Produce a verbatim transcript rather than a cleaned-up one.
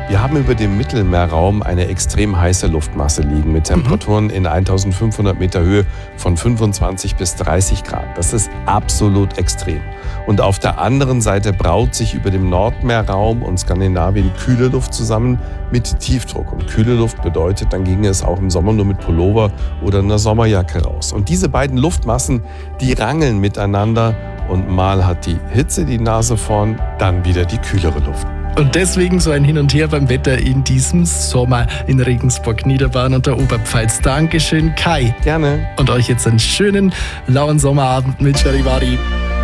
Wir haben über dem Mittelmeerraum eine extrem heiße Luftmasse liegen mit Temperaturen in eintausendfünfhundert Meter Höhe von fünfundzwanzig bis dreißig Grad. Das ist absolut extrem. Und auf der anderen Seite braut sich über dem Nordmeerraum und Skandinavien kühle Luft zusammen mit Tiefdruck. Und kühle Luft bedeutet, dann ginge es auch im Sommer nur mit Pullover oder einer Sommerjacke raus. Und diese beiden Luftmassen, die rangeln miteinander und mal hat die Hitze die Nase vorn, dann wieder die kühlere Luft. Und deswegen so ein Hin und Her beim Wetter in diesem Sommer in Regensburg, Niederbayern und der Oberpfalz. Dankeschön, Kai. Gerne. Und euch jetzt einen schönen, lauen Sommerabend mit Charivari.